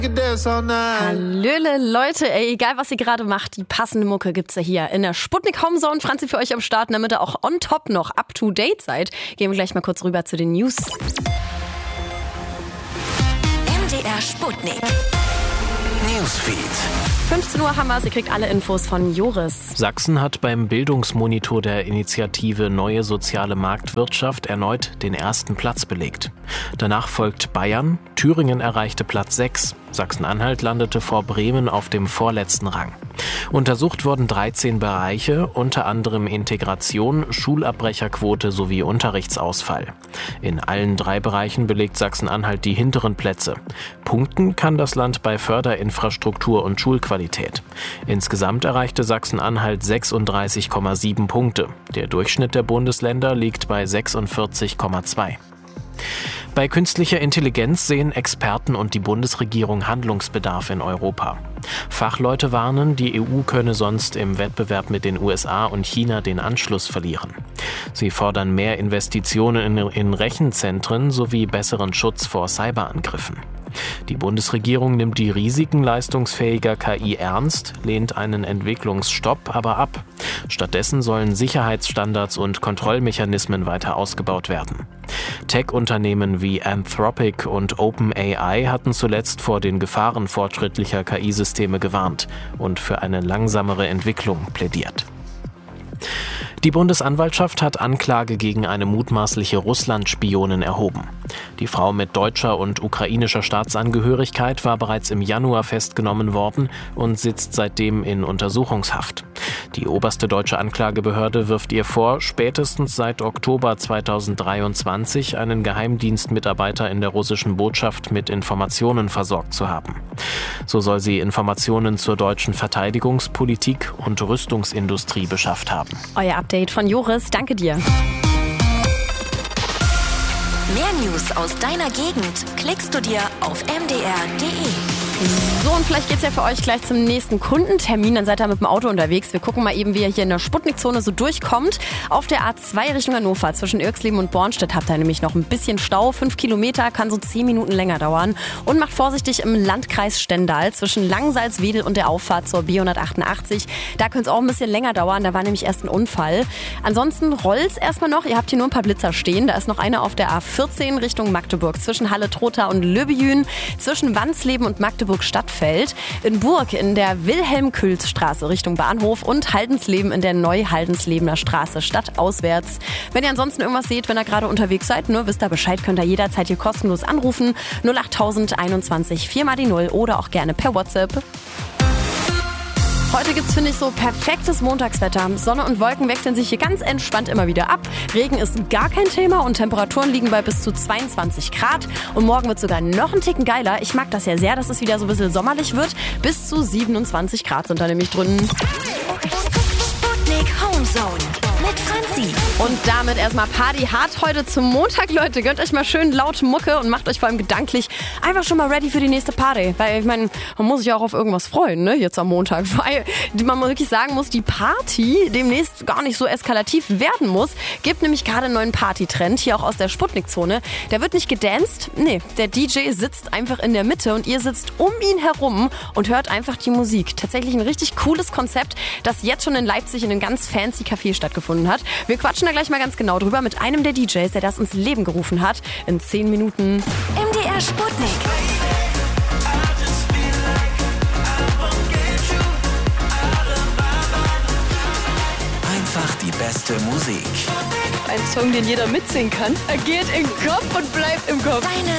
Hallöle, Leute, ey, egal was ihr gerade macht, die passende Mucke gibt's ja hier in der Sputnik Homezone. Franzi für euch am Start, damit ihr auch on top noch up to date seid. Gehen wir gleich mal kurz rüber zu den News. MDR Sputnik Newsfeed. 15 Uhr haben wir, ihr kriegt alle Infos von Joris. Sachsen hat beim Bildungsmonitor der Initiative Neue Soziale Marktwirtschaft erneut den ersten Platz belegt. Danach folgt Bayern, Thüringen erreichte Platz 6, Sachsen-Anhalt landete vor Bremen auf dem vorletzten Rang. Untersucht wurden 13 Bereiche, unter anderem Integration, Schulabbrecherquote sowie Unterrichtsausfall. In allen 3 Bereichen belegt Sachsen-Anhalt die hinteren Plätze. Punkten kann das Land bei Förderinfrastruktur und Schulqualität. Insgesamt erreichte Sachsen-Anhalt 36,7 Punkte. Der Durchschnitt der Bundesländer liegt bei 46,2. Bei künstlicher Intelligenz sehen Experten und die Bundesregierung Handlungsbedarf in Europa. Fachleute warnen, die EU könne sonst im Wettbewerb mit den USA und China den Anschluss verlieren. Sie fordern mehr Investitionen in Rechenzentren sowie besseren Schutz vor Cyberangriffen. Die Bundesregierung nimmt die Risiken leistungsfähiger KI ernst, lehnt einen Entwicklungsstopp aber ab. Stattdessen sollen Sicherheitsstandards und Kontrollmechanismen weiter ausgebaut werden. Tech-Unternehmen wie Anthropic und OpenAI hatten zuletzt vor den Gefahren fortschrittlicher KI-Systeme gewarnt und für eine langsamere Entwicklung plädiert. Die Bundesanwaltschaft hat Anklage gegen eine mutmaßliche Russland-Spionin erhoben. Die Frau mit deutscher und ukrainischer Staatsangehörigkeit war bereits im Januar festgenommen worden und sitzt seitdem in Untersuchungshaft. Die oberste deutsche Anklagebehörde wirft ihr vor, spätestens seit Oktober 2023 einen Geheimdienstmitarbeiter in der russischen Botschaft mit Informationen versorgt zu haben. So soll sie Informationen zur deutschen Verteidigungspolitik und Rüstungsindustrie beschafft haben. Euer Update von Joris, danke dir. Mehr News aus deiner Gegend klickst du dir auf mdr.de. So, und vielleicht geht's ja für euch gleich zum nächsten Kundentermin. Dann seid ihr mit dem Auto unterwegs. Wir gucken mal eben, wie ihr hier in der Sputnik-Zone so durchkommt. Auf der A2 Richtung Hannover zwischen Irxleben und Bornstedt habt ihr nämlich noch ein bisschen Stau. 5 Kilometer, kann so 10 Minuten länger dauern. Und macht vorsichtig im Landkreis Stendal zwischen Langensalzwedel und der Auffahrt zur B188. Da könnte es auch ein bisschen länger dauern. Da war nämlich erst ein Unfall. Ansonsten rollt's erstmal noch. Ihr habt hier nur ein paar Blitzer stehen. Da ist noch einer auf der A14 Richtung Magdeburg zwischen Halle-Trotha und Löbejün, zwischen Wansleben und Magdeburg-Stadtfeld, in Burg in der Wilhelm-Külz-Straße Richtung Bahnhof und Haldensleben in der Neu-Haldenslebener Straße stadtauswärts. Wenn ihr ansonsten irgendwas seht, wenn ihr gerade unterwegs seid, wisst ihr Bescheid, könnt ihr jederzeit hier kostenlos anrufen. 08000 21 4 mal die 0 oder auch gerne per WhatsApp. Heute gibt's, finde ich, so perfektes Montagswetter. Sonne und Wolken wechseln sich hier ganz entspannt immer wieder ab. Regen ist gar kein Thema und Temperaturen liegen bei bis zu 22 Grad. Und morgen wird sogar noch ein Ticken geiler. Ich mag das ja sehr, dass es wieder so ein bisschen sommerlich wird. Bis zu 27 Grad sind da nämlich drin. Sputnik Homezone mit Franzi. Und damit erstmal Party hart heute zum Montag, Leute. Gönnt euch mal schön laute Mucke und macht euch vor allem gedanklich einfach schon mal ready für die nächste Party. Weil ich meine, man muss sich ja auch auf irgendwas freuen, ne, jetzt am Montag. Weil man wirklich sagen muss, die Party demnächst gar nicht so eskalativ werden muss. Gibt nämlich gerade einen neuen Partytrend, hier auch aus der Sputnik-Zone. Der wird nicht gedanced, nee, der DJ sitzt einfach in der Mitte und ihr sitzt um ihn herum und hört einfach die Musik. Tatsächlich ein richtig cooles Konzept, das jetzt schon in Leipzig in einem ganz fancy Café stattgefunden hat. Wir quatschen da gleich mal ganz genau drüber mit einem der DJs, der das ins Leben gerufen hat. In 10 Minuten. MDR Sputnik. Einfach die beste Musik. Ein Song, den jeder mitsingen kann. Er geht in den Kopf und bleibt im Kopf. Deine